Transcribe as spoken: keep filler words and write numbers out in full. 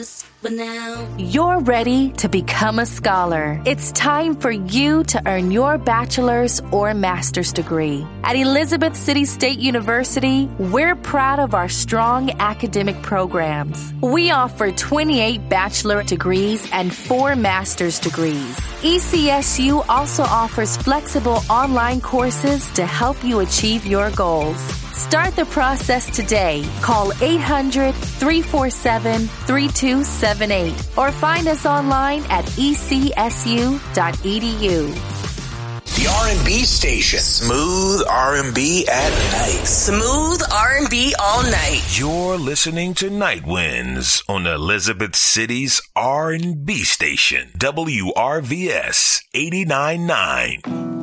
But now you're ready to become a scholar. It's time for you to earn your bachelor's or master's degree. At Elizabeth City State University, we're proud of our strong academic programs. We offer twenty-eight bachelor degrees and four master's degrees. E C S U also offers flexible online courses to help you achieve your goals. Start the process today. Call eight hundred, three four seven, three two seven eight or find us online at e c s u dot e d u. The R and B station. Smooth R and B at night. Smooth R and B all night. You're listening to Night Winds on Elizabeth City's R and B station, W R V S eighty-nine point nine.